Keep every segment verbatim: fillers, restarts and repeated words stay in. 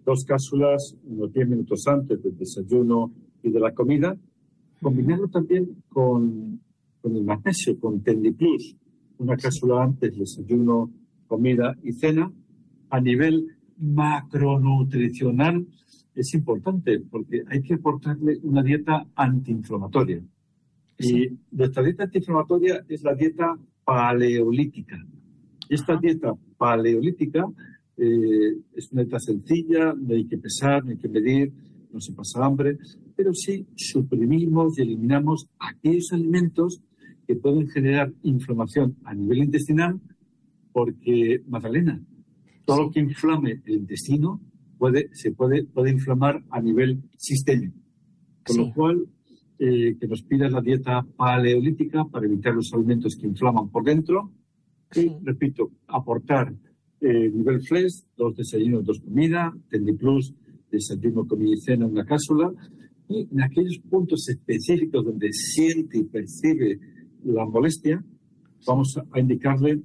dos cápsulas unos diez minutos antes del desayuno y de la comida, combinarlo también con, con el magnesio, con Tendiplus, una cápsula antes del desayuno, comida y cena. A nivel macronutricional es importante porque hay que aportarle una dieta antiinflamatoria. Sí. Y nuestra dieta antiinflamatoria es la dieta paleolítica. Esta dieta paleolítica eh, es una dieta sencilla, no hay que pesar, no hay que medir, no se pasa hambre, pero sí suprimimos y eliminamos aquellos alimentos que pueden generar inflamación a nivel intestinal, porque, Magdalena, todo sí. lo que inflame el intestino puede, se puede, puede inflamar a nivel sistémico. Con sí. lo cual, eh, que nos pida la dieta paleolítica para evitar los alimentos que inflaman por dentro. Sí. Y, repito, aportar eh, nivel flex, dos desayunos, dos comidas, Tendiplus, desayuno, comida y cena, una cápsula. Y en aquellos puntos específicos donde siente y percibe la molestia, vamos a indicarle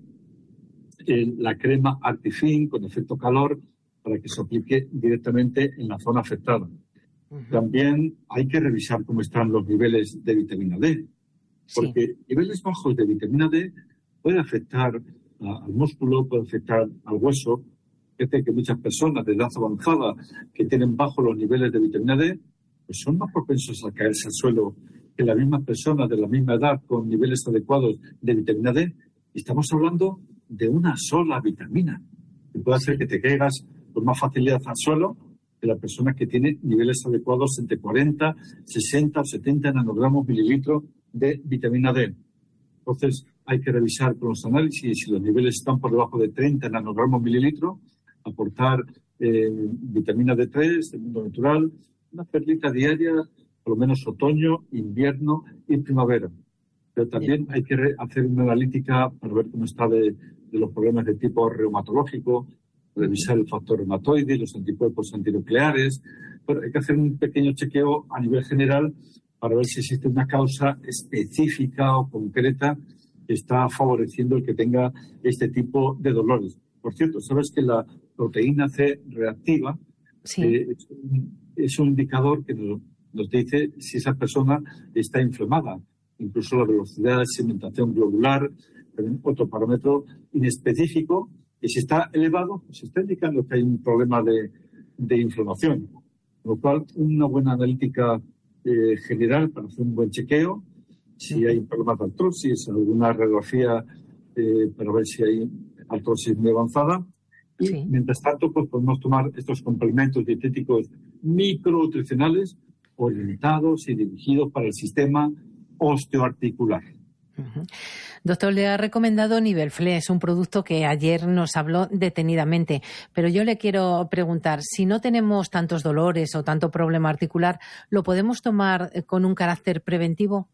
eh, la crema Actifin con efecto calor para que se aplique directamente en la zona afectada. Uh-huh. También hay que revisar cómo están los niveles de vitamina D, porque sí. niveles bajos de vitamina D pueden afectar a, al músculo, puede afectar al hueso. Fíjate que muchas personas de edad avanzada que tienen bajos los niveles de vitamina D, pues son más propensos a caerse al suelo que las mismas personas de la misma edad con niveles adecuados de vitamina D. Y estamos hablando de una sola vitamina, que puede hacer que te caigas con más facilidad al suelo que la persona que tiene niveles adecuados entre cuarenta, sesenta o setenta nanogramos mililitros de vitamina D. Entonces hay que revisar con los análisis si los niveles están por debajo de treinta nanogramos mililitros, aportar eh, vitamina D tres, del mundo natural, una perlita diaria, por lo menos otoño, invierno y primavera. Pero también hay que re- hacer una analítica para ver cómo está de, de los problemas de tipo reumatológico, revisar el factor reumatoide, los anticuerpos antinucleares. Pero hay que hacer un pequeño chequeo a nivel general para ver si existe una causa específica o concreta que está favoreciendo el que tenga este tipo de dolores. Por cierto, ¿sabes que la proteína C reactiva sí. eh, es, un, es un indicador que nos, nos dice si esa persona está inflamada? Incluso la velocidad de sedimentación globular, otro parámetro inespecífico, y si está elevado, pues está indicando que hay un problema de, de inflamación. Con lo cual, una buena analítica eh, general para hacer un buen chequeo, si hay problemas de artrosis, alguna radiografía eh, para ver si hay artrosis muy avanzada. Y sí. mientras tanto, pues podemos tomar estos complementos dietéticos micronutricionales orientados y dirigidos para el sistema osteoarticular. Uh-huh. Doctor, le ha recomendado Nivelflex, un producto que ayer nos habló detenidamente, pero yo le quiero preguntar, si no tenemos tantos dolores o tanto problema articular, ¿lo podemos tomar con un carácter preventivo?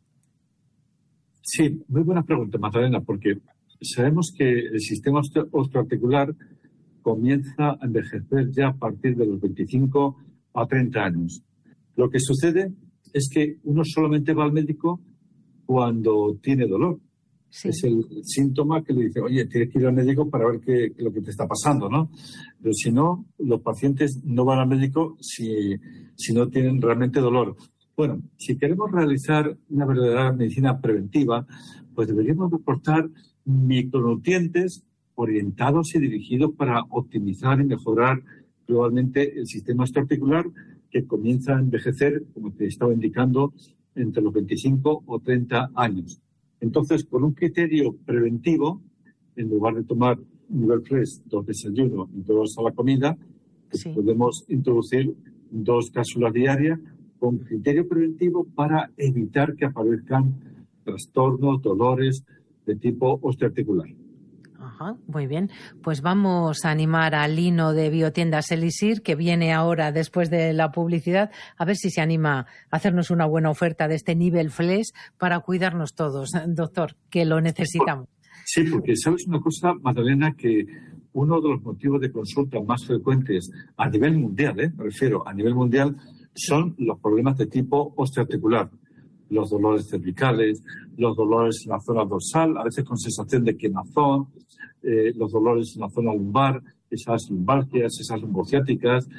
Sí, muy buena pregunta, Magdalena, porque sabemos que el sistema osteoarticular comienza a envejecer ya a partir de los veinticinco a treinta años. Lo que sucede es que uno solamente va al médico cuando tiene dolor. Sí. Es el síntoma que le dice, oye, tienes que ir al médico para ver qué, qué lo que te está pasando, ¿no? Pero si no, los pacientes no van al médico si, si no tienen realmente dolor. Bueno, si queremos realizar una verdadera medicina preventiva, pues deberíamos aportar micronutrientes orientados y dirigidos para optimizar y mejorar globalmente el sistema osteoarticular que comienza a envejecer, como te estaba indicando, entre los veinticinco o treinta años. Entonces, con un criterio preventivo, en lugar de tomar Nivelflex, dos desayunos y dos a la comida, pues sí. podemos introducir dos cápsulas diarias con criterio preventivo para evitar que aparezcan trastornos, dolores de tipo osteoarticular. Ajá, muy bien. Pues vamos a animar a Lino de Biotiendas Elixir, que viene ahora después de la publicidad, a ver si se anima a hacernos una buena oferta de este Nivelflex para cuidarnos todos, doctor, que lo necesitamos. Sí, porque sabes una cosa, Magdalena, que uno de los motivos de consulta más frecuentes a nivel mundial, ¿eh? me refiero a nivel mundial, son los problemas de tipo osteoarticular. Los dolores cervicales, los dolores en la zona dorsal, a veces con sensación de quemazón, eh, los dolores en la zona lumbar, esas lumbalgias, esas lumbociáticas,